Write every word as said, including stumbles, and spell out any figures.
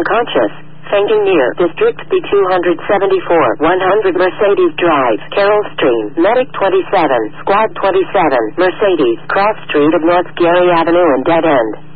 unconscious. Fainting near District B two seventy-four, one hundred Mercedes Drive, Carroll Stream, Medic twenty-seven, Squad twenty-seven, Mercedes, Cross Street of North Gary Avenue and Dead End.